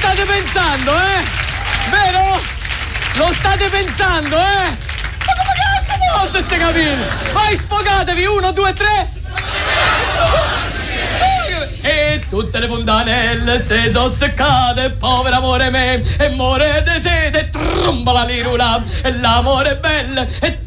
state pensando, Vero? Lo state pensando, Ma come cazzo volte ste capine? Vai, sfogatevi, 1, 2, 3. E tutte le fontanelle se sono seccate, povero amore me, e muore di sete, tromba la lirula, e l'amore è bello, e